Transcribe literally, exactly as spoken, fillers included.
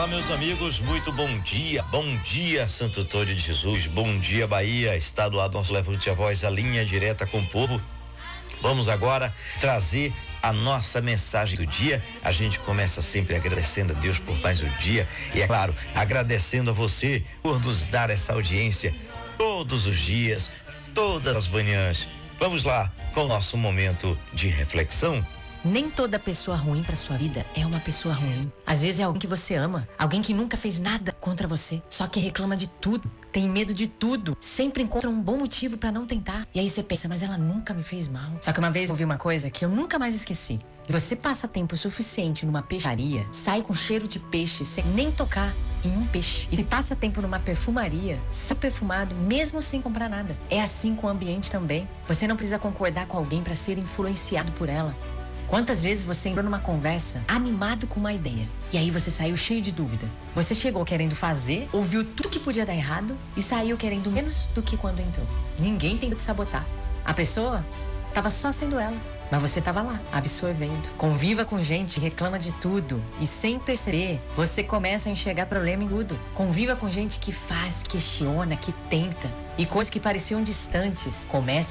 Olá, meus amigos, muito bom dia. Bom dia, Santo Antônio de Jesus. Bom dia, Bahia. Está do lado nosso Levante a Voz, a linha direta com o povo. Vamos agora trazer a nossa mensagem do dia. A gente começa sempre agradecendo a Deus por mais um dia e, é claro, agradecendo a você por nos dar essa audiência todos os dias, todas as manhãs. Vamos lá com o nosso momento de reflexão. Nem toda pessoa ruim pra sua vida é uma pessoa ruim. Às vezes é alguém que você ama, alguém que nunca fez nada contra você, só que reclama de tudo, tem medo de tudo, sempre encontra um bom motivo pra não tentar. E aí você pensa, mas ela nunca me fez mal. Só que uma vez eu ouvi uma coisa que eu nunca mais esqueci. Você passa tempo suficiente numa peixaria, sai com cheiro de peixe sem nem tocar em um peixe. E se passa tempo numa perfumaria, sai perfumado mesmo sem comprar nada. É assim com o ambiente também. Você não precisa concordar com alguém pra ser influenciado por ela. Quantas vezes você entrou numa conversa animado com uma ideia e aí você saiu cheio de dúvida? Você chegou querendo fazer, ouviu tudo que podia dar errado e saiu querendo menos do que quando entrou. Ninguém tem que te sabotar. A pessoa tava só sendo ela, mas você tava lá, absorvendo. Conviva com gente que reclama de tudo e sem perceber, você começa a enxergar problema em tudo. Conviva com gente que faz, questiona, que tenta. E coisas que pareciam distantes começam